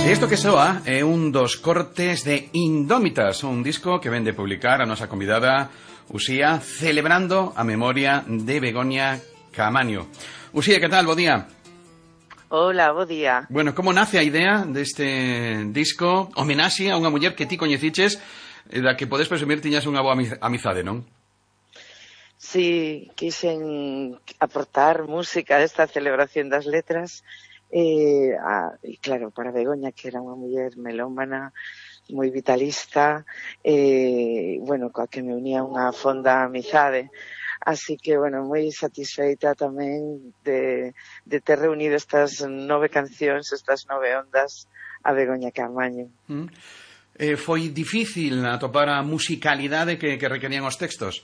E isto que soa é un dos cortes de Indómitas, un disco que vende publicar a nosa convidada Uxía, celebrando a memoria de Begoña Caamaño. Uxía, que tal? Bo día. Hola, bo día. Bueno, como nace a idea deste disco? Homenaxe a unha muller que ti coñeciches, da que podes presumir tiñas unha boa amizade, non? Sí, quixen aportar música desta celebración das letras e claro, para Begoña, que era unha muller melómana, moi vitalista, bueno, coa que me unía unha fonda amizade. Así que, bueno, moi satisfeita tamén de ter reunido estas 9 cancións, estas 9 ondas a Begoña Caamaño. Foi difícil atopar a musicalidade que requerían os textos?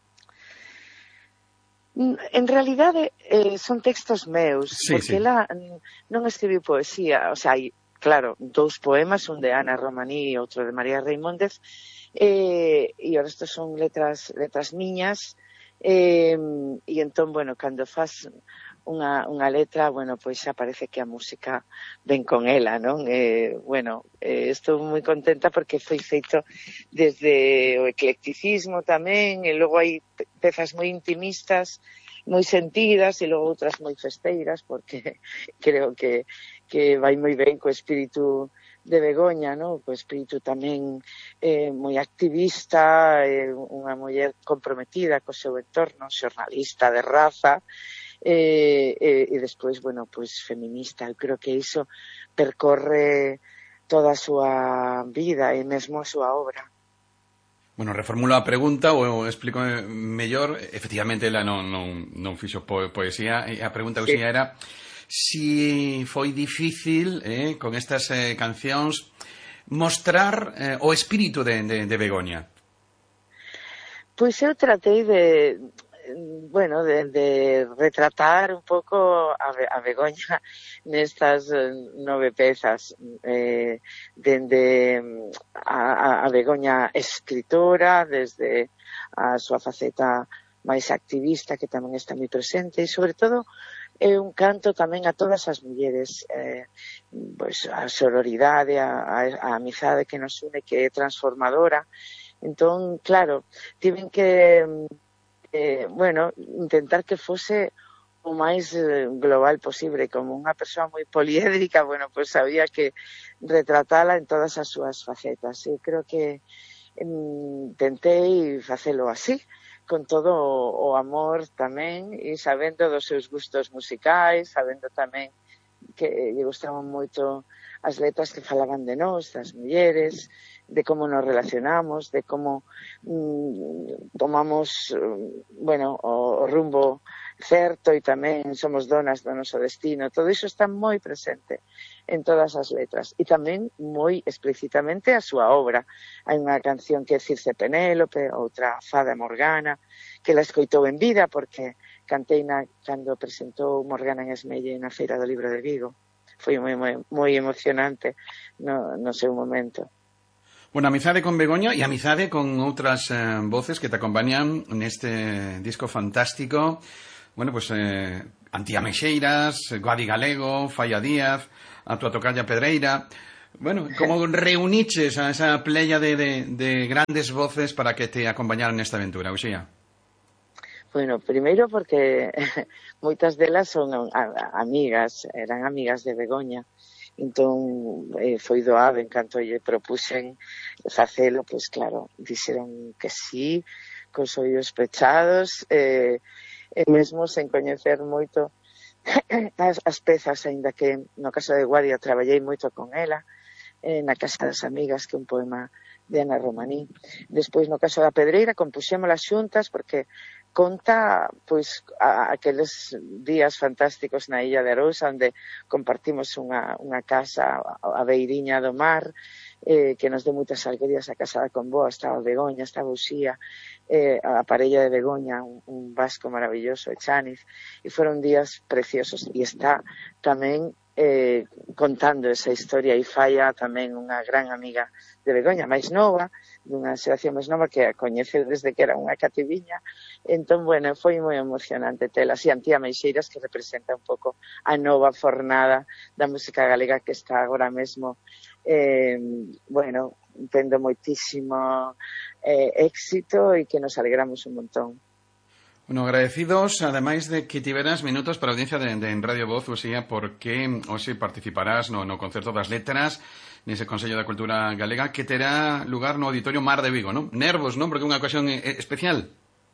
En realidade son textos meus, sí, porque ela non escribiu poesía, o sea, hai, claro, 2 poemas, un de Ana Romaní e outro de María Reimóndez, e o resto son letras miñas, e entón, bueno, cando faz unha letra, bueno, pois xa parece que a música ven con ela, non? Bueno, estou moi contenta porque foi feito desde o eclecticismo tamén, e logo hai pezas moi intimistas, moi sentidas, e logo outras moi festeiras, porque creo que vai moi ben co espírito de Begoña, non? Co espírito tamén moi activista, unha muller comprometida co seu entorno, xornalista de raza, e despois, bueno, pois feminista. Eu creo que iso percorre toda a súa vida e mesmo a súa obra. Bueno, reformulo a pregunta ou explico mellor. Efectivamente, ela non fixo poesía. A pregunta que sí era si foi difícil con estas cancións mostrar o espírito de Begoña. Pois eu tratei de retratar un pouco a Begoña nestas 9 pezas, dende a Begoña escritora, desde a súa faceta máis activista, que tamén está moi presente, e sobre todo é un canto tamén a todas as mulleres, pois a sororidade, a amizade que nos une, que é transformadora. Entón, claro, tiven que bueno, intentar que fose o máis global posible. Como unha persoa moi poliédrica, bueno, pois sabía que retratala en todas as súas facetas. Eu creo que tentei facelo así, con todo o amor tamén, e sabendo dos seus gustos musicais, sabendo tamén que lle gustaban moito as letras que falaban de nós, das mulleres, de como nos relacionamos, de como tomamos, bueno, o rumbo certo, e tamén somos donas do noso destino. Todo iso está moi presente en todas as letras, e tamén moi explícitamente a súa obra. Hai unha canción que é Circe Penélope, outra Fada Morgana, que la escoitou en vida, porque canteina cando presentou Morgana en Esmelle na Feira do Libro de Vigo. Foi moi emocionante no seu momento. Bueno, amizade con Begoña e amizade con outras voces que te acompañan neste disco fantástico. Bueno, pues Antía Mexeiras, Guadi Galego, Falla Díaz, a tua tocalla Pedreira. Bueno, como reuniches a esa playa de grandes voces para que te acompañaran nesta aventura, Uxía? Bueno, primeiro porque moitas delas son amigas, eran amigas de Begoña. Entón, foi doado, en canto lle propuxen facelo, pois claro, dixeron que sí, cos ollos pechados, e mesmo sen coñecer moito as pezas, aínda que no caso de Guadia traballei moito con ela, na Casa das Amigas, que é un poema de Ana Romaní. Despois, no caso da Pedreira, compuxémolas xuntas, porque conta, pois, aqueles días fantásticos na Illa de Arousa, onde compartimos unha casa a beiriña do mar, que nos deu moitas alegrías. A casa da Comboa, estaba Begoña, estaba Uxía, a parella de Begoña, un vasco maravilloso, Echaniz, e foron días preciosos. E está tamén contando esa historia, e Faia tamén unha gran amiga de Begoña, máis nova, dunha xeración máis nova, que a coñece desde que era unha cativiña. Entón, bueno, foi moi emocionante telas, e Antía Meixeiras, que representa un pouco a nova fornada da música galega que está agora mesmo, bueno, tendo moitísimo éxito, e que nos alegramos un montón. Bueno, agradecidos, ademais de que tiveras minutos para a audiencia de Radio Voz, Uxía, porque hoxe participarás no concerto das letras nese Consello da Cultura Galega que terá lugar no Auditorio Mar de Vigo, non? Nervos, non? Porque é unha ocasión especial.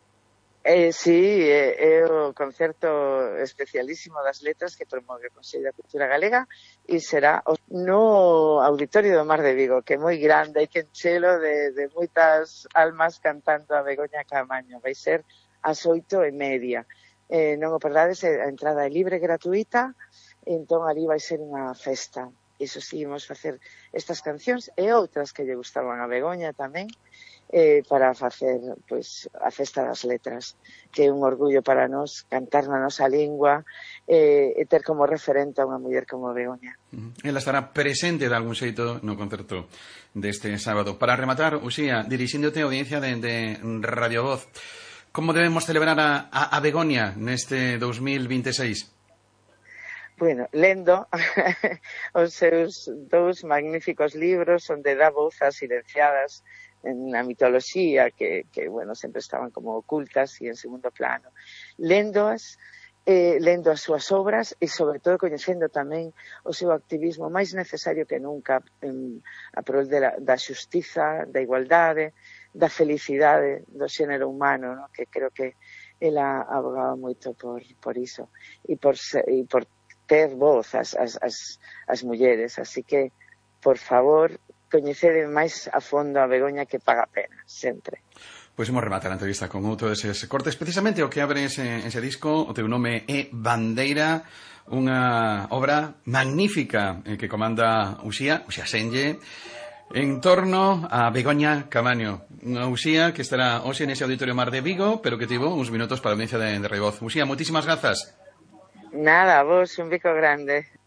Sí, é o concerto especialísimo das letras que promove o Consello da Cultura Galega, e será no Auditorio do Mar de Vigo, que é moi grande, hai que enchelo de moitas almas cantando a Begoña Caamaño. Vai ser ás 8:30. Non o perdades, a entrada é libre, gratuita, entón ali vai ser unha festa. Iso sí, imos facer estas cancións e outras que lle gustaban a Begoña tamén, para facer pois a festa das letras, que é un orgullo para nós cantar na nosa lingua, e ter como referente a unha muller como Begoña. Ela estará presente de algún xeito no concerto deste sábado. Para rematar, Uxía, dirixíndote a audiencia de Radio Voz, como debemos celebrar a Begoña neste 2026? Bueno, lendo os seus dous magníficos libros onde dá voz ás silenciadas na mitoloxía que bueno, sempre estaban como ocultas e en segundo plano. Lendoas, lendo as súas obras e, sobre todo, coñecendo tamén o seu activismo máis necesario que nunca a prol da xustiza, da igualdade, da felicidade do xénero humano, ¿no? Que creo que ela abogaba moito por iso e por ter voz as mulleres. Así que, por favor, coñecede máis a fondo a Begoña, que paga pena, sempre. Pois imos rematar a entrevista con outro deses cortes, precisamente o que abre ese disco. O teu nome é Bandeira, unha obra magnífica que comanda Uxía Senlle, en torno a Begoña Caamaño, unha Uxía que estará hoxe nese Auditorio Mar de Vigo, pero que tivo uns minutos para a audiencia de Radio Voz. Uxía, moitísimas grazas. Nada, vos, un bico grande.